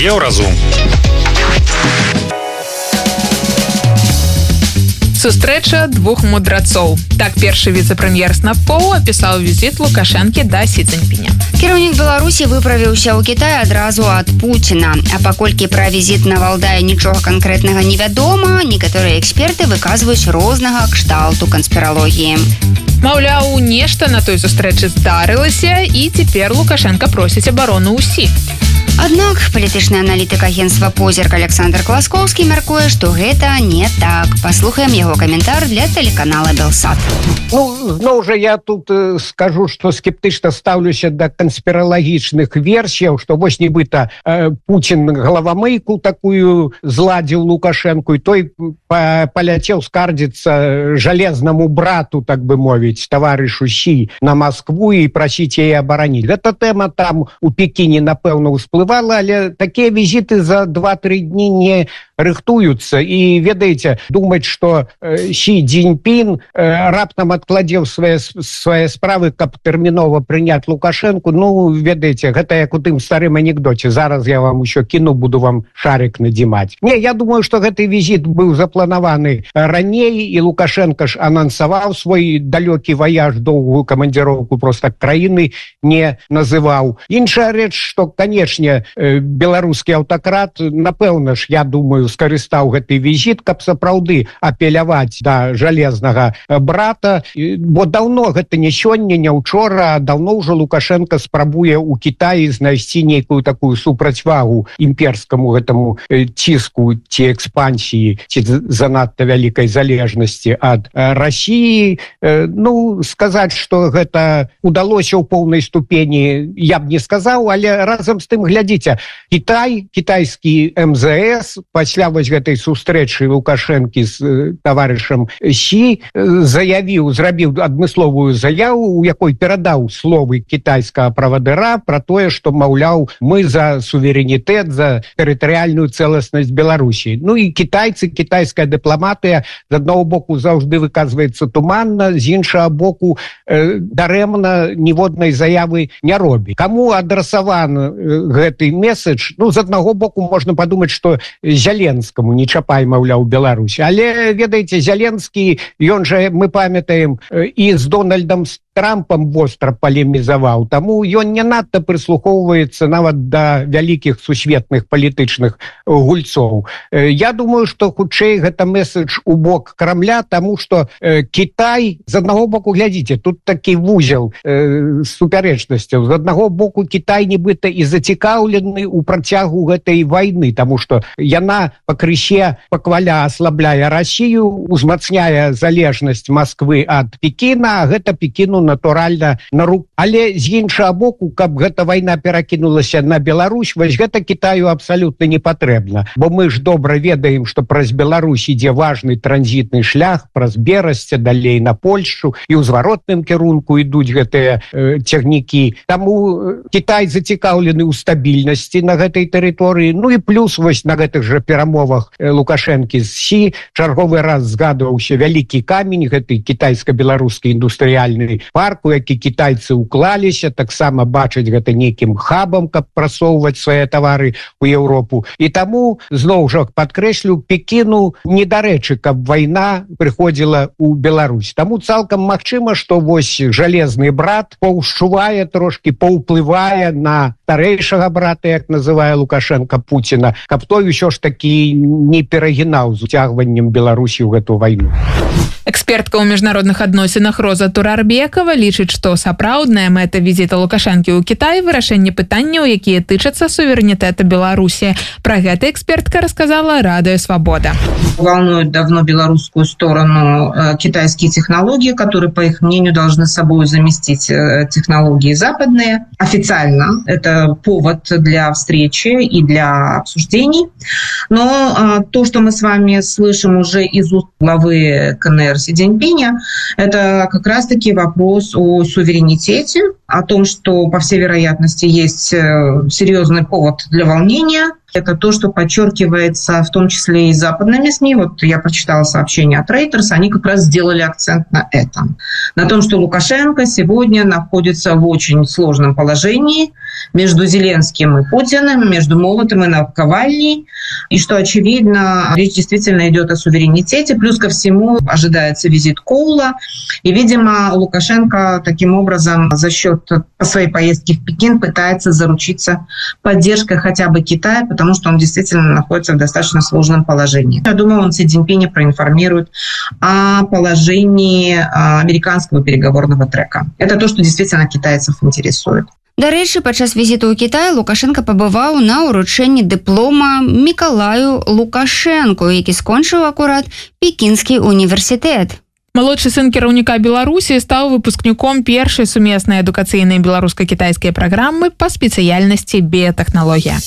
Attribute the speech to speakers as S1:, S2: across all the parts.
S1: Еўразум.
S2: Сустрэча двух мудрацоў. Так першы віцэ-прэм'ер з НАПО апісаў візіт Лукашэнкі да Сі Цзіньпіня.
S3: Кіраўнік Беларусі выправіўся ў Кітай адразу ад Пуціна. А паколькі пра візіт на Валдая нічога канкрэтнага невядома, некаторыя эксперты выказваюць рознага кшталту канспіралогіі.
S2: Маўляў, нешта на той сустрэчы здарылася, і цяпер Лукашенка просіць абарону ў Сі.
S3: Аднак палітычны аналітык агенцтва «Позірк» Александр Класкоўскі мяркуе, што гэта не так. Паслухаем яго каментар для тэлеканала «Белсат».
S4: Зноў жа я тут скажу, што скептычна стаўлюся да канспіралагічных версіяў, што вось нібыта Пуцін галавамыйку такую зладзіў Лукашэнку, і той паляцеў скардзіцца жалезнаму брату, так бы мовіць, таварышу Сі на Маскву і прасіць яе абараніць. Гэта тэма там у Пекіне, напэўна, усплывала, але такія візіты за 2-3 дні не рыхтуюцца. І, ведаеце, думаць, што Сі Цзіньпін раптам адкладзеў свае справы, каб тэрмінова прыняць Лукашэнку, ведаеце, гэта як у тым старым анекдоце. Зараз я вам усё кіну, буду вам шарик надзімаць. Не, я думаю, што гэты візіт быў запланаваны раней, і Лукашенко ж анансаваў свой далёкі ваяж, доўгую камандзіроўку проста краіны не называў. Іншая рэч, што, канечне, беларускі аўтакрат, напэўна ж, я думаю, скарыстаў гэты візіт, каб сапраўды апеляваць да жалезнага брата, бо даўно гэта не сёння, не ўчора, даўно ўжо Лукашенко спрабуе ў Кітаі знайсці нейкую такую супрацьвагу імперскаму гэтаму ціску ці экспансіі, ці занадта вялікай залежнасці ад Расіі. Сказаць, што гэта удалося ў поўнай ступені, я б не сказаў, але разам з тым, глядзіце, Кітай, кітайскі МЗС пасля вось гэтай сустрэчы Лукашэнкі з таварышам Сі зрабіў адмысловую заяву, у якой перадаў словы кітайскага правадыра пра тое, што, маўляў, мы за суверэнітэт, за тэрытарыяльную цэласнасць Беларусі. І кітайцы, кітайская дыпламатыя з аднаго боку заўжды выказваецца туманна, з іншага боку дарэмна ніводнай заявы не робіць. Каму адрасаван гэты месседж? З аднаго боку можна падумаць, што Зяленскаму не чапай, маўляў, Беларусі. Але, ведаеце, Зяленскі, ён жа, мы памятаем, і з Дональдам Трампам востра палемізаваў, таму ён не надта прыслухоўваецца нават да вялікіх сусветных палітычных гульцоў. Я думаю, што хутчэй гэта месседж у бок Крамля, таму што Кітай, з аднаго боку, глядзіце, тут такі вузел супярэчнасцяў. З аднаго боку, Кітай нібыта і зацікаўлены ў працягу гэтай вайны, таму што яна пакрысе пакваля аслабляе Расію, узмацняе залежнасць Масквы ад Пекіна, а гэта Пекіну натуральна на руку. Але з іншага боку, каб гэта вайна перакінулася на Беларусь, вось гэта Кітаю абсалютна не патрэбна. Бо мы ж добра ведаем, што праз Беларусь ідзе важны транзітны шлях, праз Берасце, далей на Польшчу, і ў зваротным кірунку ідуць гэтыя цягнікі. Таму Кітай зацікаўлены ў стабільнасці на гэтай тэрыторыі. І плюс вось на гэтых жа перамовах Лукашэнкі з Сі чарговы раз згадваўся вялікі камень, гэты кітайска-беларускі індустрыяльны парк, у які кітайцы уклаліся, таксама бачаць гэта нейкім хабам, каб прасоўваць свае тавары ў Еўропу. І таму, зноў жа падкрэслю, Пекіну недарэчы, каб вайна прыходзіла ў Беларусь. Таму цалкам магчыма, што вось жалезны брат паўшчувае трошкі, паўплывае на старэйшага брата, як называе Лукашенко, Пуціна, каб той усё ж такі не перагінаў з уцягваннем Беларусі ў гэту вайну.
S2: Экспертка ў міжнародных адносінах Роза Турарбекова лічыць, што сапраўдная мэта візіта Лукашэнкі ў Кітай – вырашэнне пытанняў, якія тычацца суверэнітэта Беларусі. Пра гэта экспертка рассказала Радио Свобода.
S5: Волнуют давно белорусскую сторону китайские технологии, которые, по их мнению, должны собой заместить технологии западные. Официально это повод для встречи и для обсуждений. Но то, что мы с вами слышим уже из уст главы КНР Си Цзиньпиня, это как раз-таки вопрос о суверенитете, о том, что, по всей вероятности, есть серьезный повод для волнения. Это то, что подчеркивается в том числе и западными СМИ. Вот я прочитала сообщение от Reuters, они как раз сделали акцент на этом. На том, что Лукашенко сегодня находится в очень сложном положении между Зеленским и Путиным, между молотом и наковальней, и что, очевидно, речь действительно идет о суверенитете. Плюс ко всему ожидается визит Коула, и, видимо, Лукашенко таким образом за счет по своей поездки в Пекин пытается заручиться поддержкой хотя бы Китая, потому что он действительно находится в достаточно сложном положении. Я думаю, он Си Цзиньпиня проинформирует о положении американского переговорного трека. Это то, что действительно китайцев интересует.
S3: Дарэчы, падчас візіту ў Кітай Лукашенко пабываў на ўручэнні дыплома Мікалаю Лукашэнку, які скончыў акурат Пекінскі універсітэт.
S2: Малодшы сын кіраўніка Беларусі стаў выпускніком першай сумеснай адукацыйнай беларуска-кітайскай праграмы па спецыяльнасці біятэхналогія.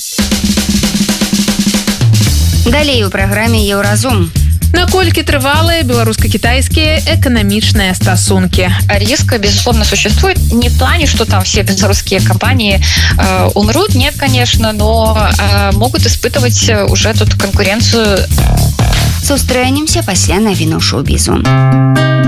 S3: Далей у праграме «Еўразум».
S2: Наколькі трывалыя беларуска-китайские экономичные стасунки?
S1: Риск, безусловно, существует. Не в плане, что там все белорусские компании умрут, нет, конечно, но могут испытывать уже тут конкуренцию.
S3: Сустрэнемся пасля навіну шоу-бізу.